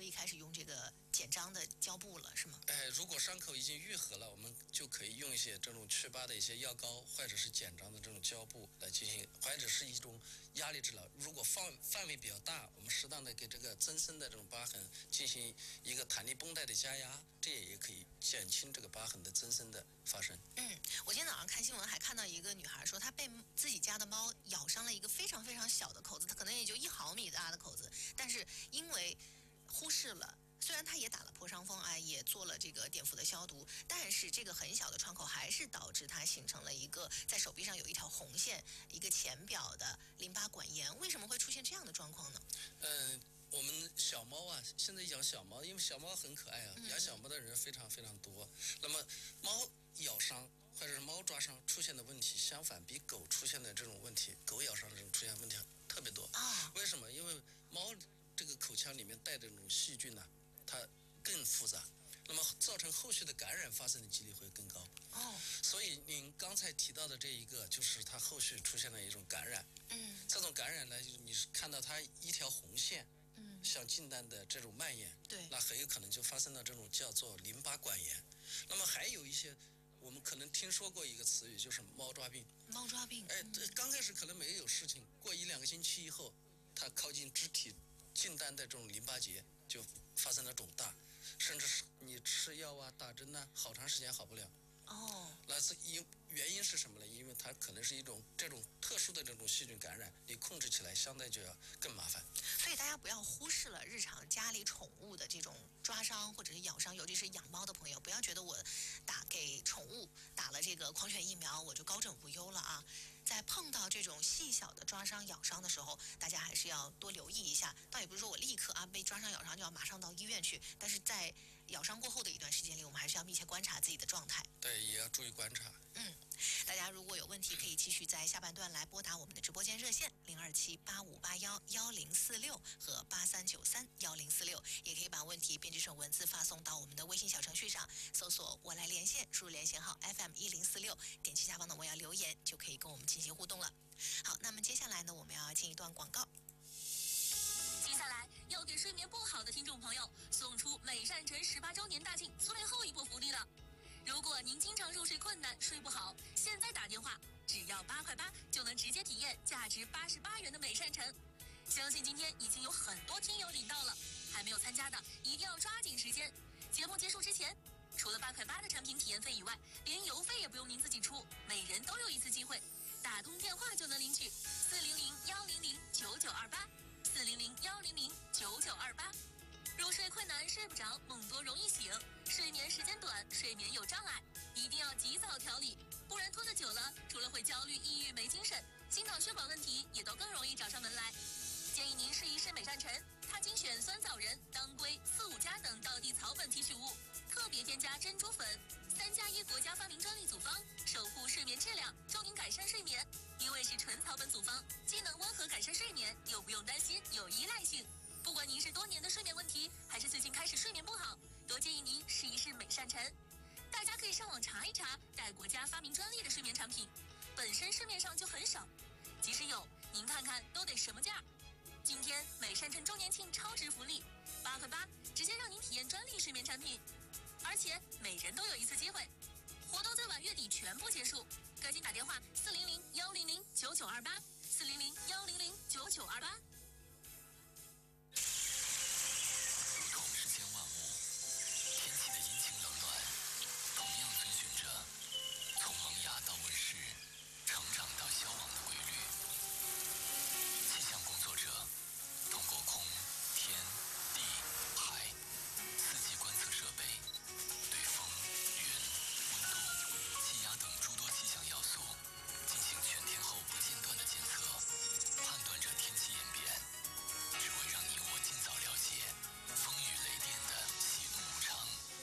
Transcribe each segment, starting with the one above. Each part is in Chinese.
以开始用这个减张的胶布了，是吗？ 如果伤口已经愈合了，我们就可以用一些这种祛疤的一些药膏，或者是减张的这种胶布来进行，或者是一种压力治疗。如果范围比较大，我们适当的给这个增生的这种疤痕进行一个弹力绷带的加压，这也可以减轻这个疤痕的增生的发生。 我今天早上看新闻还看到一个女孩说，她被自己家的猫咬伤了一个非常非常小的口子，它可能也就1毫米大的口子，但是因为忽视了。虽然他也打了破伤风，也做了这个碘伏的消毒，但是这个很小的创口还是导致它形成了一个在手臂上有一条红线，一个浅表的淋巴管炎。为什么会出现这样的状况呢？ 我们小猫啊，现在养小猫，因为小猫很可爱啊，养小猫的人非常非常多。那么猫咬伤或者是猫抓伤出现的问题，相反比狗出现的这种问题，狗咬伤的这种出现问题特别多。为什么？因为猫这个口腔里面带的这种细菌呢，它更复杂，那么造成后续的感染发生的几率会更高。所以您刚才提到的这一个，就是它后续出现了一种感染。这种感染呢，就是你是看到它一条红线，向近端的这种蔓延， 对， 那很有可能就发生了这种叫做淋巴管炎。那么还有一些，我们可能听说过一个词语，就是猫抓病。 猫抓病， 刚开始可能没有事情，过1-2个星期以后，它靠近肢体近端的这种淋巴结就发生了肿大，甚至是你吃药啊、打针啊，好长时间好不了。那是原因是什么呢？因为它可能是一种这种特殊的这种细菌感染，你控制起来相对就要更麻烦。 所以大家不要忽视了日常家里宠物的这种抓伤或者是咬伤，尤其是养猫的朋友，不要觉得我给宠物打了这个狂犬疫苗我就高枕无忧了啊。在碰到这种细小的抓伤咬伤的时候，大家还是要多留意一下。倒也不是说我立刻被抓伤咬伤就要马上到医院去，但是在咬伤过后的一段时间里，我们还是要密切观察自己的状态。 对，也要注意观察。 大家如果有问题，可以继续在下半段来拨打我们的直播间热线02785811046和83931046，也可以把问题编辑成文字发送到我们的微信小程序上，搜索我来连线，输入连线号 FM1046，点击下方的我要留言，就可以跟我们进行互动了。好，那么接下来呢，我们要进一段广告。 接下来要给睡眠不好的听众朋友送出美善城18周年大庆最后一波福利了。如果您经常入睡困难、睡不好，现在打电话只要8块8就能直接体验价值88元的美善城。相信今天已经有很多听友领到了，还没有参加的一定要抓紧时间。节目结束之前，除了8块8的产品体验费以外，连邮费也不用您自己出，每人都有一次机会，打通电话就能领取400-100-9928，400-100-9928。入睡困难、睡不着、梦多容易醒，睡眠时间短、睡眠有障碍，一定要及早调理，不然拖得久了，除了会焦虑、抑郁、没精神，心脑血管问题也都更容易找上门来。建议您试一试美善臣，它精选酸枣仁、当归、四五加等道地草本提取物，特别添加珍珠粉，3+1国家发明专利组方，守护睡眠质量，助您改善睡眠。因为是纯草本组方，既能温和改善睡眠，又不用担心有依赖性。不管您是多年的睡眠问题，还是最近开始睡眠不好，都建议您试一试美善臣。大家可以上网查一查带国家发明专利的睡眠产品，本身市面上就很少，即使有，您看看都得什么价。今天美善臣周年庆超值福利，8块8直接让您体验专利睡眠产品，而且每人都有一次机会。活动在晚月底全部结束，赶紧打电话400-100-9928，400-100-9928。 同世间万物，天气的阴晴冷暖，同样遵循着从萌芽到问世、成长到消亡的规律。气象工作者通过空、天、地、海4季观测设备，对风、云、温度、气压等诸多气象要素进行全天候不间断的监测，判断着天气演变，只为让你我尽早了解风雨雷电的喜怒无常。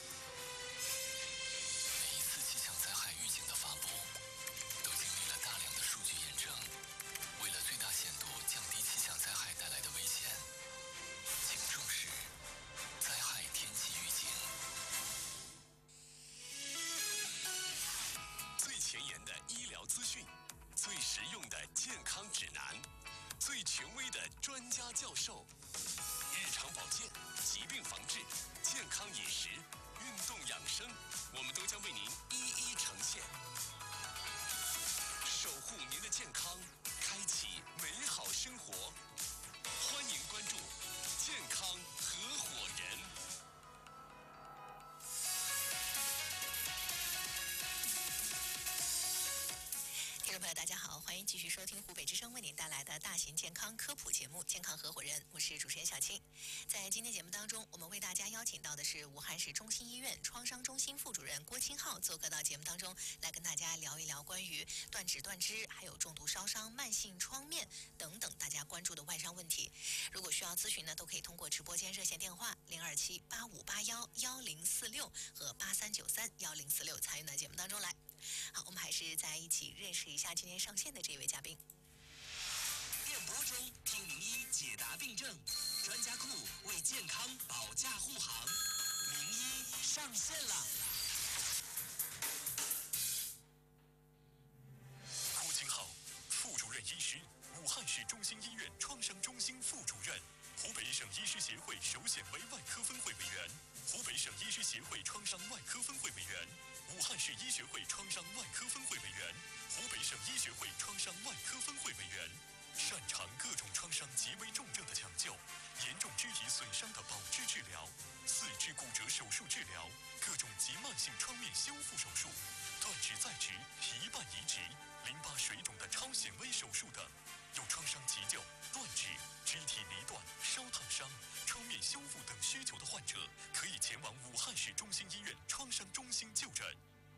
每一次气象灾害预警的发布，都经历了大量的数据验证。为了最大限度降低气象灾害带来的危险，请重视灾害天气预警。 最前沿的医疗资讯，最实用的健康指南，最权威的专家教授，日常保健、疾病防健康饮食、运动养生，我们都将为您一一呈现，守护您的健康，开启美好生活。欢迎关注健康合伙人。 听众朋友，大家好，欢迎继续收听湖北之声为您带来的大型健康科普节目《健康合伙人》，我是主持人小青。在今天节目当中，我们为大家邀请到的是武汉市中心医院创伤中心副主任郭清浩做客到节目当中，来跟大家聊一聊关于断指断肢、还有重度烧伤、慢性创面等等大家关注的外伤问题。如果需要咨询呢，都可以通过直播间热线电话02785811046和83931046参与到节目当中来。好，我们还是在一起认识一下今天上线的这位嘉宾。 电波中听名医解答病症，专家库为健康保驾护航，名医上线了。 郭清浩，副主任医师，武汉市中心医院创伤中心副主任，湖北省医师协会首显微外科分会委员，湖北省医师协会创伤外科分会委员，武汉市医学会创伤外科分会委员，湖北省医学会创伤外科分会委员，擅长各种创伤极为重症的抢救，严重肢体损伤的保肢治疗，四肢骨折手术治疗，各种急慢性创面修复手术，断指再植、皮瓣移植、淋巴水肿的超显微手术等。有创伤急救、断指、肢体离断、烧烫伤、创面修复等需求的患者，可以前往武汉市中心医院创伤中心就诊。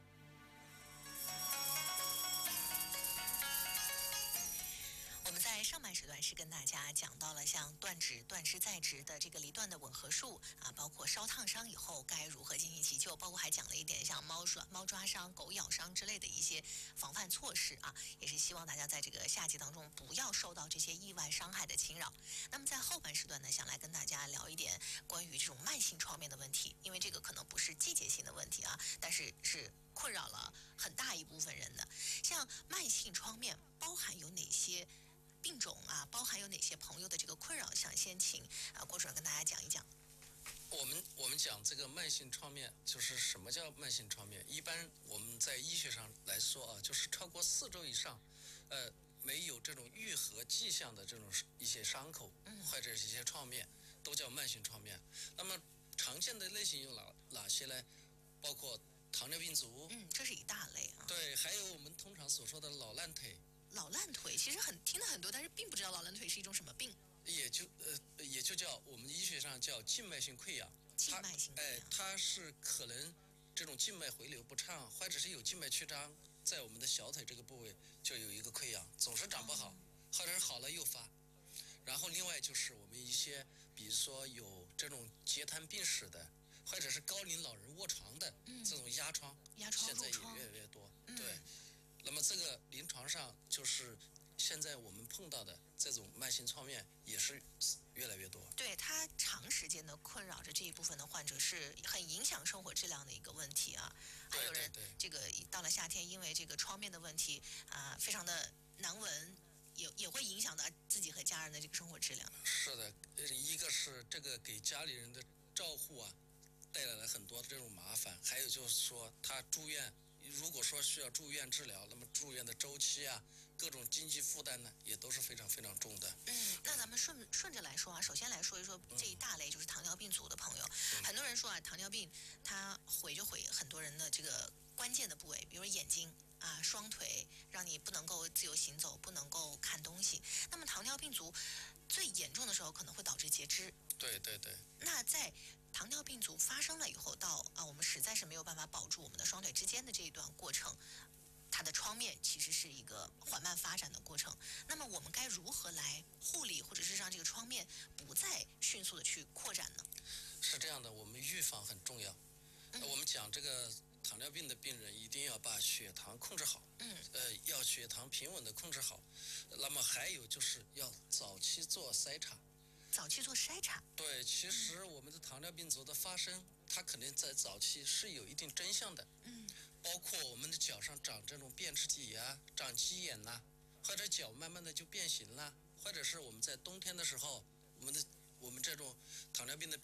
我们在上半时段是跟大家讲到了像断指、断肢再植的这个离断的吻合术啊，包括烧烫伤以后该如何进行急救，包括还讲了一点像猫抓伤、狗咬伤之类的一些防范措施啊，也是希望大家在这个夏季当中不要受到这些意外伤害的侵扰。那么在后半时段呢，想来跟大家聊一点关于这种慢性创面的问题，因为这个可能不是季节性的问题啊，但是是困扰了很大一部分人的。像慢性创面包含有哪些病种啊，包含有哪些朋友的这个困扰，想先请郭主任跟大家讲一讲。 我们讲这个慢性创面，就是什么叫慢性创面？一般我们在医学上来说啊，就是超过4周以上，没有这种愈合迹象的这种一些伤口，或者是一些创面，都叫慢性创面。那么常见的类型有哪些呢？包括糖尿病足， 这是一大类啊。 对，还有我们通常所说的老烂腿。 老烂腿其实听了很多，但是并不知道老烂腿是一种什么病。 也就叫我们医学上叫静脉性溃疡。 静脉性溃疡， 它是可能这种静脉回流不畅，或者是有静脉曲张，在我们的小腿这个部位就有一个溃疡，总是长不好，或者是好了又发。然后另外就是我们一些，比如说有这种截瘫病史的，或者是高龄老人卧床的，这种压疮现在也越来越多。对。那么这个临床上就是现在我们碰到的这种慢性创面也是越来越多。 对，它长时间的困扰着这一部分的患者，是很影响生活质量的一个问题啊。还有人这个到了夏天，因为这个创面的问题啊，非常的难闻，也会影响到自己和家人的这个生活质量。 是的，一个是这个给家里人的照护啊带来了很多的这种麻烦，还有就是说他住院。如果说需要住院治疗，那么住院的周期啊，各种经济负担呢，也都是非常非常重的。 那咱们顺着来说啊，首先来说一说这一大类就是糖尿病足的朋友。很多人说啊，糖尿病它毁很多人的这个关键的部位，比如眼睛啊、双腿，让你不能够自由行走，不能够看东西。那么糖尿病足最严重的时候可能会导致截肢。 对。 那在糖尿病足发生了以后，到我们实在是没有办法保住我们的双腿之间的这一段过程，它的创面其实是一个缓慢发展的过程。那么我们该如何来护理，或者是让这个创面不再迅速的去扩展呢？ 是这样的，我们预防很重要。我们讲这个糖尿病的病人一定要把血糖控制好，要血糖平稳的控制好。那么还有就是要早期做筛查。 早期做筛查。 对，其实我们的糖尿病足的发生，它肯定在早期是有一定真相的。包括我们的脚上长这种变质体啊，长鸡眼呐，或者脚慢慢的就变形了，或者是我们在冬天的时候，我们这种糖尿病的病